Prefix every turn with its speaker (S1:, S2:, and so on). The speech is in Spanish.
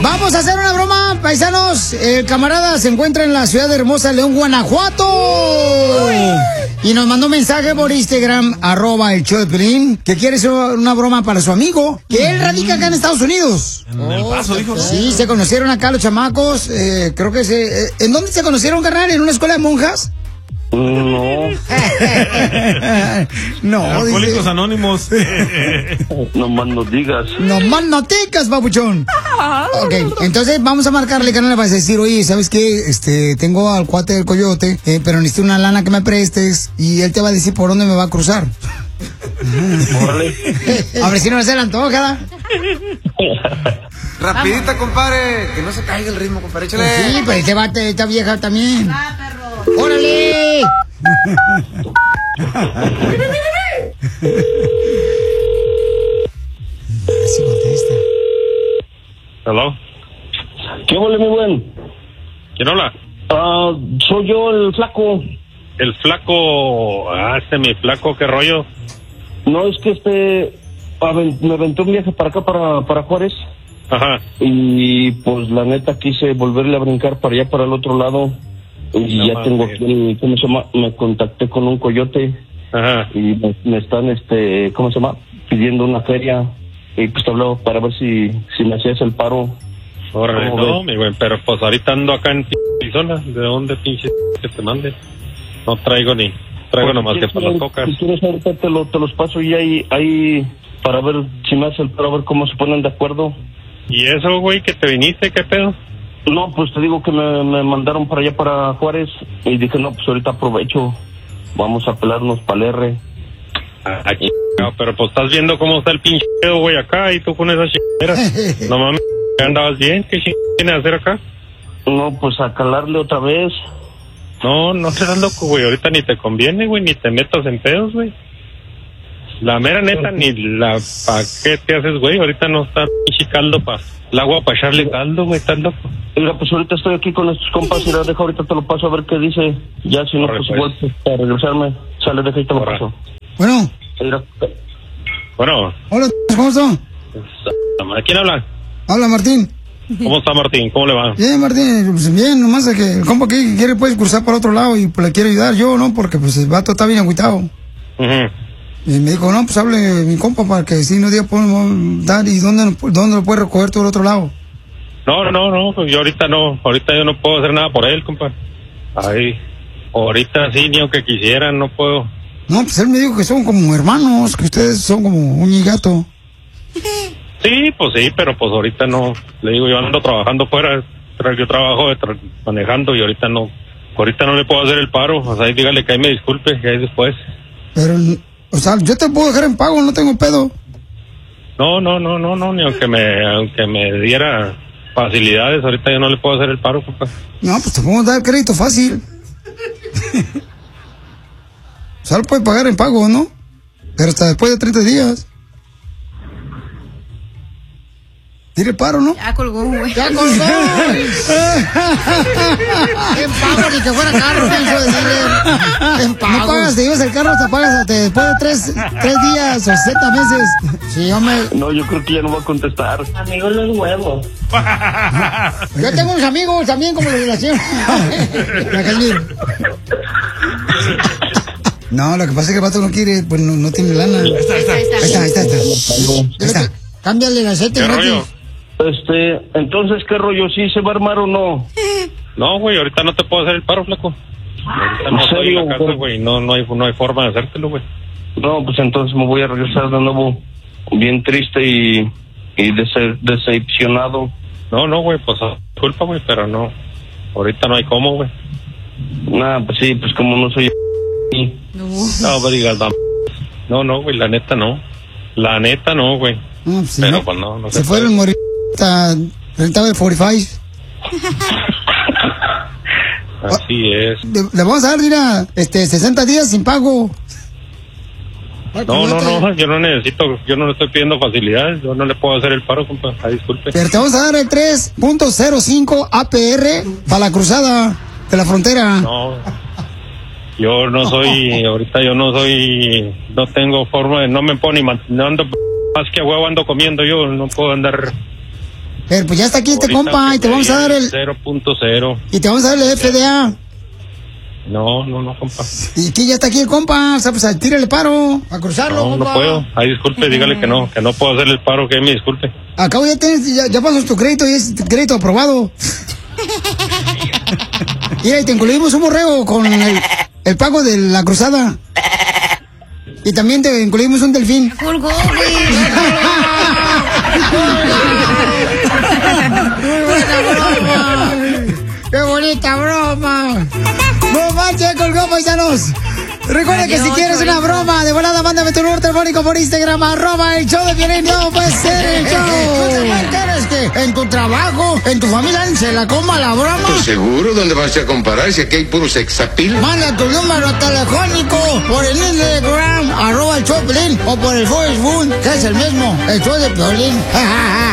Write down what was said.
S1: Vamos a hacer una broma, paisanos. El camarada se encuentra en la ciudad de hermosa León, Guanajuato. Y nos mandó un mensaje por Instagram, @el-show-de-Piolín, que quiere hacer una broma para su amigo, que él radica acá en Estados Unidos.
S2: En El Paso, dijo.
S1: Sí, se conocieron acá los chamacos. Creo que ¿en dónde se conocieron, carnal? ¿En una escuela de monjas?
S3: No.
S1: No,
S2: Alcohólicos Anónimos.
S3: No más no digas.
S1: No más no ticas, babuchón. Ok, entonces vamos a marcarle, canal, le vas a decir, oye, ¿sabes qué? Tengo al cuate del coyote, pero necesito una lana que me prestes, y él te va a decir por dónde me va a cruzar.
S3: Órale.
S1: A ver si no se le antoja.
S4: Rapidita, compadre, que no se caiga el ritmo, compadre. Échale.
S1: Sí, pero este bate, esta vieja también. ¡Órale! Así contesta.
S2: Hello.
S3: ¿Qué huele, mi buen?
S2: ¿Quién habla?
S3: Soy yo, el flaco.
S2: El flaco. Mi flaco, ¿qué rollo?
S3: No, es que me aventó un viaje para acá, para Juárez.
S2: Ajá.
S3: Y pues la neta quise volverle a brincar para allá, para el otro lado. Y
S2: No
S3: ya
S2: mames.
S3: tengo aquí, ¿cómo se llama? Me contacté con un coyote.
S2: Ajá.
S3: Y me están, ¿cómo se llama? Pidiendo una feria. Y pues te hablaba para ver si me hacías el paro.
S2: Órale,
S3: ¿Cómo
S2: no,
S3: ves?
S2: mi güey, pero pues ahorita ando acá en Arizona. ¿De dónde pinche que te mande? No traigo
S3: Pues,
S2: nomás que
S3: si
S2: para las
S3: quieres,
S2: tocas.
S3: Si quieres ahorita te los paso y ahí para ver si me hace el paro, a ver cómo se ponen de acuerdo.
S2: ¿Y eso, güey, que te viniste? ¿Qué pedo?
S3: No, pues te digo que me mandaron para allá, para Juárez, y dije, no, pues ahorita aprovecho, vamos a pelarnos para el R.
S2: Pero pues estás viendo cómo está el pinche pedo, güey, acá, y tú con esas chingaderas. No mames, ¿andabas bien? ¿Qué chingaderas tienes a hacer acá?
S3: No, pues a calarle otra vez.
S2: No seas loco, güey, ahorita ni te conviene, güey, ni te metas en pedos, güey. La mera neta, ni la pa' qué te haces, güey, ahorita no está pinche caldo el agua para echarle caldo, güey, estás loco.
S3: Mira, pues ahorita estoy aquí con estos compas y la dejo, ahorita te lo paso a ver qué dice. Ya, si no,
S2: Corre,
S3: pues
S2: pues.
S3: igual, pues, para regresarme, sale, deja y te lo
S2: Corre.
S3: paso.
S1: Bueno,
S3: Mira,
S2: Bueno,
S1: hola, ¿cómo están?
S2: ¿quién habla?
S1: Habla Martín.
S2: ¿Cómo está Martín? ¿Cómo le va?
S1: Bien, Martín, pues bien, nomás es que el compa que quiere pues cruzar para otro lado y pues le quiero ayudar yo, ¿no? Porque pues el vato está bien agüitado.
S2: Ujú.
S1: Y me dijo, no, pues hable mi compa para que si no día podemos dar y dónde lo puede recoger todo el otro lado.
S2: No, pues yo ahorita yo no puedo hacer nada por él, compadre. Ay, ahorita sí, ni aunque quisiera, no puedo.
S1: No, pues él me dijo que son como hermanos, que ustedes son como un y gato.
S2: Sí, pero pues ahorita no. Le digo, yo ando trabajando fuera, pero yo trabajo manejando y ahorita no le puedo hacer el paro. O sea, dígale que ahí me disculpe, que ahí después.
S1: Pero, o sea, yo te puedo dejar en pago, no tengo pedo.
S2: No, ni aunque me diera facilidades, ahorita yo no le puedo hacer el paro, compadre.
S1: No, pues te podemos dar crédito fácil. O sea, lo puede pagar en pago, ¿no? Pero hasta después de 30 días. Tire paro, ¿no?
S5: Ya colgó, güey.
S1: ¡Ya colgó! En pago, ni que fuera carro, pienso decirle. En pago. No pagas, te llevas el carro, te pagas hasta después de 3 días o 60 meses. Sí, hombre.
S3: no, yo creo que ya no va a contestar. Amigo, los huevos.
S1: Yo tengo unos amigos también como los de la señora. No, lo que pasa es que el vato no quiere, pues no tiene lana. Ahí está. Cámbiale el aceite.
S2: ¿Qué rollo?
S3: Entonces, ¿qué rollo? ¿Sí se va a armar o no?
S2: No, güey, ahorita no te puedo hacer el paro, flaco. Ahorita no
S3: ¿En
S2: estoy en la
S3: serio?
S2: casa, güey, no hay forma de hacértelo, güey.
S3: No, pues entonces me voy a regresar de nuevo bien triste y decepcionado.
S2: No, güey, pues disculpa, güey, pero no. Ahorita no hay cómo, güey.
S3: Nah, pues sí, pues como no soy...
S2: No, me digas, no, güey, la neta no. La neta no, güey.
S1: No, pues,
S2: Pero
S1: no.
S2: pues no
S1: Se fue el morita rentado de 45.
S2: Así es.
S1: Le vamos a dar, mira, 60 días sin pago.
S2: No, yo no necesito, yo no le estoy pidiendo facilidades, yo no le puedo hacer el paro, compa, disculpe.
S1: Pero te vamos a dar el 3.05 APR para la cruzada de la frontera.
S2: No, yo no soy, ahorita yo no tengo forma de, no me puedo ni no ando, más que a huevo ando comiendo yo, no puedo andar
S1: Pero pues ya está aquí este
S2: Ahorita
S1: compa y te vamos a dar el...
S2: 0.0.
S1: Y te vamos a dar el FDA.
S2: No, compa.
S1: Y que ya está aquí el compa, o sea, pues tírale paro, a cruzarlo, compa.
S2: No puedo. Ay, disculpe, dígale que no puedo hacerle el paro, que me disculpe.
S1: Acabo ya pasó tu crédito y es crédito aprobado. Mira, y te incluimos un borrego con el pago de la cruzada. Y también te incluimos un delfín.
S5: Colgó, güey.
S1: ¡Qué bonita broma! ¡No manches, colgó, paisanos! Recuerda que si quieres una broma, de volada, mándame tu número telefónico por Instagram, @el show de Piolín. No puede ser el show. ¿No quieres que en tu trabajo, en tu familia, se la coma la broma?
S6: Pues seguro, ¿dónde vas a comparar si aquí hay puro sexapil?
S1: Manda tu número telefónico por el Instagram, @el show de Piolín, o por el Facebook, que es el mismo, el show de Piolín.